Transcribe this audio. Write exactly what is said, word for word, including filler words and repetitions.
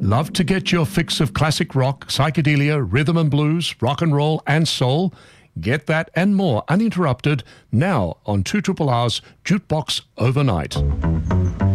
Love to get your fix of classic rock, psychedelia, rhythm and blues, rock and roll and soul? Get that and more uninterrupted now on two R R R's Jukebox Overnight.